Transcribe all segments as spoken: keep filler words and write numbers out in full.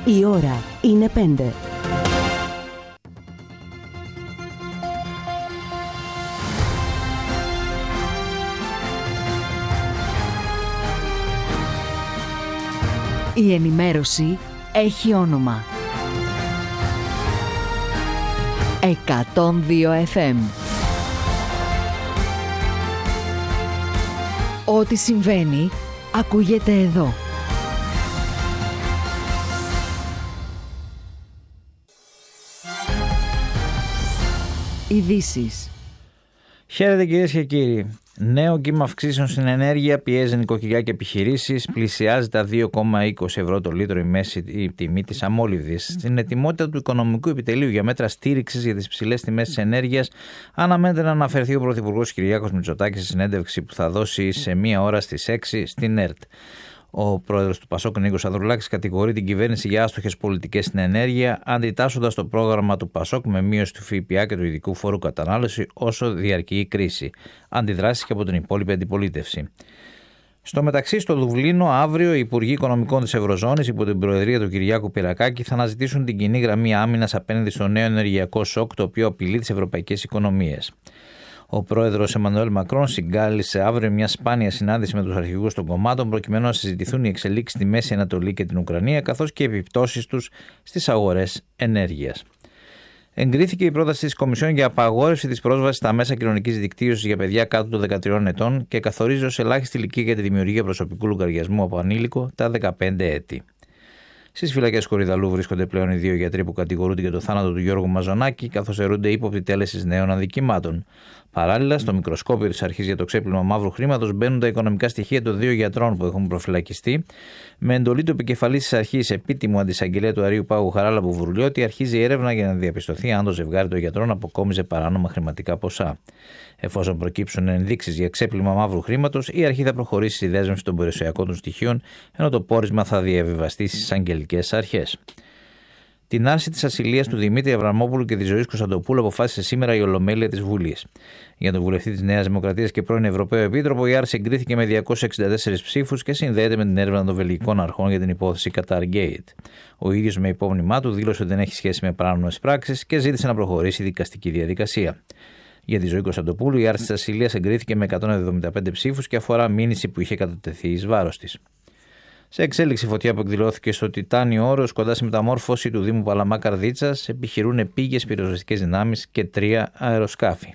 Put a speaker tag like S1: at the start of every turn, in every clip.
S1: Η ώρα είναι πέντε. Η ενημέρωση έχει όνομα. εκατόν δύο εφ εμ. Ό,τι συμβαίνει, ακούγεται εδώ. Ειδήσεις.
S2: Χαίρετε κυρίες και κύριοι. Νέο κύμα αυξήσεων στην ενέργεια πιέζει νοικοκυριά και επιχειρήσεις. Πλησιάζει τα δύο κόμμα είκοσι ευρώ το λίτρο η μέση η τιμή της αμόλυβδης. Στην ετοιμότητα του Οικονομικού Επιτελείου για μέτρα στήριξης για τις υψηλές τιμές της ενέργειας, αναμένεται να αναφερθεί ο Πρωθυπουργός Κυριάκος Μητσοτάκης σε συνέντευξη που θα δώσει σε μία ώρα στις έξι στην ΕΡΤ. Ο πρόεδρος του Πασόκ, Νίκος Ανδρουλάκης, κατηγορεί την κυβέρνηση για άστοχες πολιτικές στην ενέργεια, αντιτάσσοντας το πρόγραμμα του Πασόκ με μείωση του ΦΠΑ και του ειδικού φόρου κατανάλωση όσο διαρκεί η κρίση. Αντιδράσεις και από την υπόλοιπη αντιπολίτευση. Στο μεταξύ, στο Δουβλίνο, αύριο οι Υπουργοί Οικονομικών της Ευρωζώνης, υπό την προεδρία του Κυριάκου Πυρακάκη, θα αναζητήσουν την κοινή γραμμή άμυνας απέναντι στο νέο ενεργειακό σοκ, το οποίο απειλεί τις ευρωπαϊκές οικονομίες. Ο πρόεδρος Εμμανουέλ Μακρόν συγκάλεσε αύριο μια σπάνια συνάντηση με τους αρχηγούς των κομμάτων προκειμένου να συζητηθούν οι εξελίξεις στη Μέση Ανατολή και την Ουκρανία, καθώς και οι επιπτώσεις τους στις αγορές ενέργειας. Εγκρίθηκε η πρόταση της Κομισιόν για απαγόρευση της πρόσβασης στα μέσα κοινωνικής δικτύωσης για παιδιά κάτω των δεκατριών ετών και καθορίζει ως ελάχιστη ηλικία για τη δημιουργία προσωπικού λογαριασμού από ανήλικο τα δεκαπέντε έτη. Στις φυλακές Κορυδαλού βρίσκονται πλέον οι δύο γιατροί που κατηγορούνται για το θάνατο του Γιώργου Μαζονάκη, καθώς αιρούνται ύποπτοι τέλεσης νέων αδικημάτων. Παράλληλα, στο μικροσκόπιο της Αρχής για το ξέπλυμα μαύρου χρήματος μπαίνουν τα οικονομικά στοιχεία των δύο γιατρών που έχουν προφυλακιστεί. Με εντολή του επικεφαλής της Αρχής, επίτιμου αντισαγγελέα του Αρείου Πάγου Χαράλαμπου Βουρλιώτη, αρχίζει η έρευνα για να διαπιστωθεί αν το ζευγάρι των γιατρών αποκόμιζε παράνομα χρηματικά ποσά. Εφόσον προκύψουν ενδείξεις για ξέπλυμα μαύρου χρήματος, η Αρχή θα προχωρήσει στη δέσμευση των περιουσιακών των στοιχείων, ενώ το πόρισμα θα διαβιβαστεί στις αγγελικές αρχές. Την άρση της ασυλίας του Δημήτρη Αβραμόπουλου και της Ζωής Κωνσταντοπούλου αποφάσισε σήμερα η Ολομέλεια της Βουλής. Για τον βουλευτή της Νέας Δημοκρατίας και πρώην Ευρωπαίο Επίτροπο, η άρση εγκρίθηκε με διακόσιους εξήντα τέσσερις ψήφους και συνδέεται με την έρευνα των βελγικών αρχών για την υπόθεση Qatargate. Ο ίδιος με υπόμνημά του δήλωσε ότι δεν έχει σχέση με παράνομες πράξεις και ζήτησε να προχωρήσει η δικαστική διαδικασία. Για τη Ζωή Κωνσταντοπούλου, η άρση της ασυλίας εγκρίθηκε με εκατόν εβδομήντα πέντε ψήφους και αφορά μήνυση που είχε κατατεθεί εις βάρος της. Σε εξέλιξη, φωτιά που εκδηλώθηκε στο Τιτάνιο Όρος, κοντά στη μεταμόρφωση του Δήμου Παλαμά Καρδίτσας, επιχειρούν επίγειες πυροσβεστικές δυνάμεις και τρία αεροσκάφη.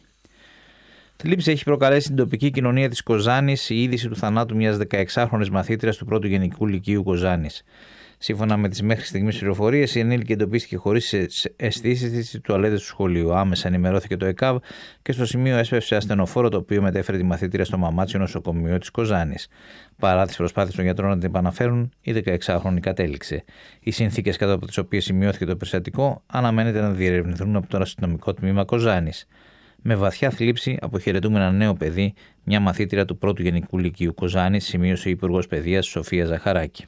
S2: Θλίψη έχει προκαλέσει την τοπική κοινωνία της Κοζάνης η είδηση του θανάτου μιας δεκαεξάχρονης μαθήτριας του πρώτου Γενικού Λυκείου Κοζάνης. Σύμφωνα με τις μέχρι στιγμής πληροφορίες, η ενήλικη εντοπίστηκε χωρίς αισθήσεις στις τουαλέτες του σχολείου. Άμεσα ενημερώθηκε το ΕΚΑΒ και στο σημείο έσπευσε ασθενοφόρο, το οποίο μετέφερε τη μαθήτρια στο Μαμάτσιο νοσοκομείο της Κοζάνης. Παρά τις προσπάθειες των γιατρών να την επαναφέρουν, η δεκαεξάχρονη κατέληξε. Οι συνθήκες κάτω από τις οποίες σημειώθηκε το περιστατικό αναμένεται να διερευνηθούν από το αστυνομικό τμήμα Κοζάνης. Με βαθιά θλίψη αποχαιρετούμε ένα νέο παιδί, μια μαθήτρια του πρώτου Γενικού Λυκείου Κοζάνης, σημείωσε η Υπουργός Παιδείας Σοφία Ζαχαράκη.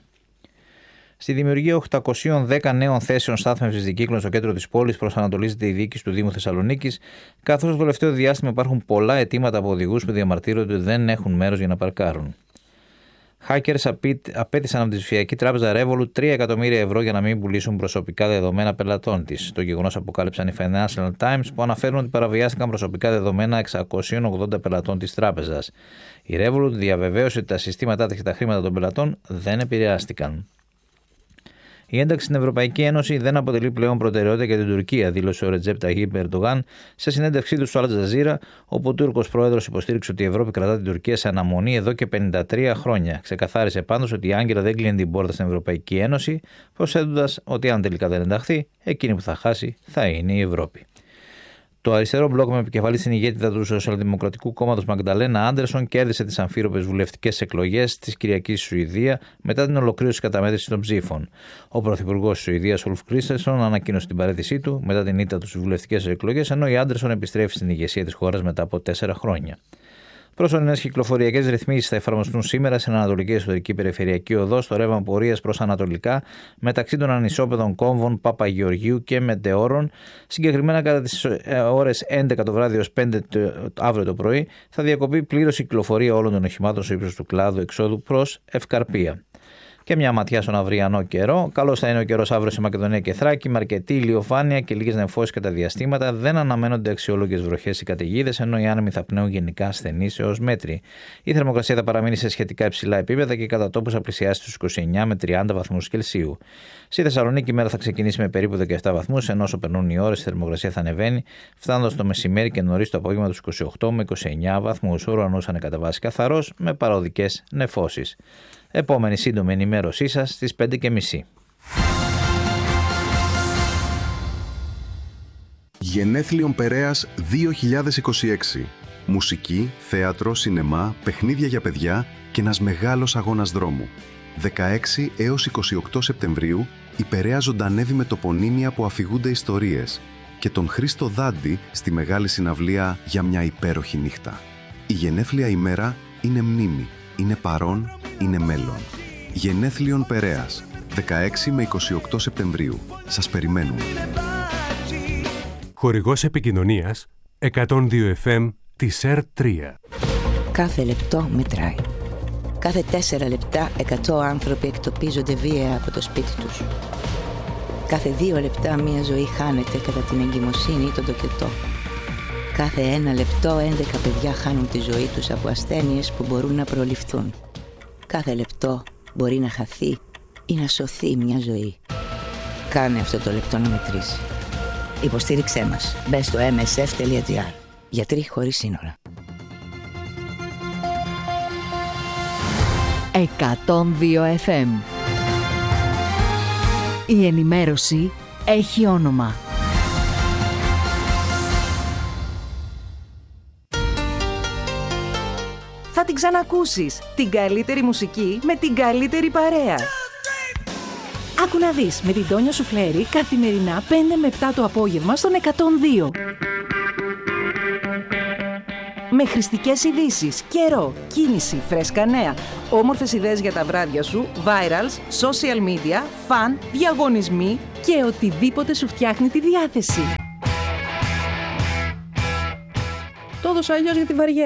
S2: Στη δημιουργία οκτακοσίων δέκα νέων θέσεων στάθμευσης δικύκλων στο κέντρο της πόλης προσανατολίζεται η διοίκηση του Δήμου Θεσσαλονίκης, καθώς το τελευταίο διάστημα υπάρχουν πολλά αιτήματα από οδηγούς που διαμαρτύρονται ότι δεν έχουν μέρος για να παρκάρουν. Hackers απέτησαν από τη ψηφιακή τράπεζα Revolut τρία εκατομμύρια ευρώ για να μην πουλήσουν προσωπικά δεδομένα πελατών της. Το γεγονός αποκάλυψαν οι Financial Times, που αναφέρουν ότι παραβιάστηκαν προσωπικά δεδομένα εξακόσιων ογδόντα πελατών της τράπεζας. Η Revolut διαβεβαίωσε ότι τα συστήματά της και τα χρήματα των πελατών δεν επηρεάστηκαν. Η ένταξη στην Ευρωπαϊκή Ένωση δεν αποτελεί πλέον προτεραιότητα για την Τουρκία, δήλωσε ο Ρετζέπ Ταγίπ Ερντογάν σε συνέντευξή του στο Αλ Τζαζίρα, όπου ο Τούρκος πρόεδρος υποστήριξε ότι η Ευρώπη κρατά την Τουρκία σε αναμονή εδώ και πενήντα τρία χρόνια. Ξεκαθάρισε πάντως ότι η Άγκυρα δεν κλείνει την πόρτα στην Ευρωπαϊκή Ένωση, προσθέτοντας ότι αν τελικά δεν ενταχθεί, εκείνη που θα χάσει θα είναι η Ευρώπη. Το αριστερό μπλοκ με επικεφαλή στην ηγέτιδα του Σοσιαλδημοκρατικού Κόμματος Μαγνταλένα Άντερσον κέρδισε τις αμφίροπες βουλευτικές εκλογές της Κυριακής στη Σουηδία μετά την ολοκλήρωση καταμέτρησης των ψήφων. Ο πρωθυπουργός της Σουηδίας, Ουλφ Κρίστερσον, ανακοίνωσε την παραίτησή του μετά την ήττα του στις βουλευτικές εκλογές, ενώ η Άντερσον επιστρέφει στην ηγεσία της χώρας μετά από τέσσερα χρόνια. Προσωρινές κυκλοφοριακές ρυθμίσεις θα εφαρμοστούν σήμερα στην Ανατολική Εσωτερική Περιφερειακή Οδό στο ρεύμα πορείας προς Ανατολικά μεταξύ των ανισόπεδων κόμβων Παπαγεωργίου και Μετεώρων. Συγκεκριμένα κατά τις ώρες έντεκα το βράδυ έως πέντε αύριο το πρωί θα διακοπεί πλήρως η κυκλοφορία όλων των οχημάτων στο ύψος του κλάδου εξόδου προς Ευκαρπία. Και μια ματιά στον αυριανό καιρό. Καλώς θα είναι ο καιρός αύριο σε Μακεδονία και Θράκη, με αρκετή ηλιοφάνεια και λίγες νεφώσεις κατά διαστήματα. Δεν αναμένονται αξιόλογες βροχές ή καταιγίδες, ενώ οι άνεμοι θα πνέουν γενικά ασθενείς έως μέτρη. Η θερμοκρασία θα παραμείνει σε σχετικά υψηλά επίπεδα και κατά τόπους θα πλησιάσει στους είκοσι εννέα με τριάντα βαθμούς Κελσίου. Στη Θεσσαλονίκη η μέρα θα ξεκινήσει με περίπου δεκαεπτά βαθμούς, ενώ όσο περνούν οι ώρες η θερμοκρασία θα ανεβαίνει, φτάνοντας το μεσημέρι και νωρίς το απόγευμα τους είκοσι οκτώ με είκοσι εννέα βαθμούς. Ο ουρανός θα είναι κατά βάση καθαρός με παροδικές νεφώσεις. Επόμενη σύντομη ενημέρωσή σας στις πέντε και μισή.
S3: Γενέθλιον Περέας δύο χιλιάδες είκοσι έξι. Μουσική, θέατρο, σινεμά, παιχνίδια για παιδιά και ένας μεγάλος αγώνας δρόμου. δεκαέξι έως είκοσι οκτώ Σεπτεμβρίου η Περαία ζωντανεύει με τοπονύμια που αφηγούνται ιστορίες και τον Χρήστο Δάντη στη μεγάλη συναυλία για μια υπέροχη νύχτα. Η γενέθλια ημέρα είναι μνήμη, είναι παρόν, είναι μέλλον. Γενέθλιον Περέας, δεκαέξι με είκοσι οκτώ Σεπτεμβρίου. Σας περιμένουμε.
S4: Χορηγός επικοινωνίας εκατόν δύο εφ εμ της ΕΡ τρία.
S5: Κάθε λεπτό μετράει. Κάθε τέσσερα λεπτά εκατό άνθρωποι εκτοπίζονται βία από το σπίτι τους. Κάθε δύο λεπτά μία ζωή χάνεται κατά την εγκυμοσύνη ή τον τοκετό. Κάθε ένα λεπτό έντεκα παιδιά χάνουν τη ζωή τους από ασθένειες που μπορούν να προληφθούν. Κάθε λεπτό μπορεί να χαθεί ή να σωθεί μια ζωή. Κάνε αυτό το λεπτό να μετρήσει. Υποστήριξέ μας. Μπες στο εμ ες εφ τελεία τζι άρ. Γιατροί χωρίς σύνορα.
S1: εκατόν δύο εφ εμ. Η ενημέρωση έχει όνομα.
S6: Θα την ξανακούσεις. Την καλύτερη μουσική με την καλύτερη παρέα. Άκου να δεις με την Τόνια Σουφλέρη καθημερινά πέντε με επτά το απόγευμα στον εκατόν δύο. Με χρηστικές ειδήσεις, καιρό, κίνηση, φρέσκα νέα, όμορφες ιδέες για τα βράδια σου, virals, social media, φαν, διαγωνισμοί και οτιδήποτε σου φτιάχνει τη διάθεση. Το έδωσα αλλιώς για τη βαριά.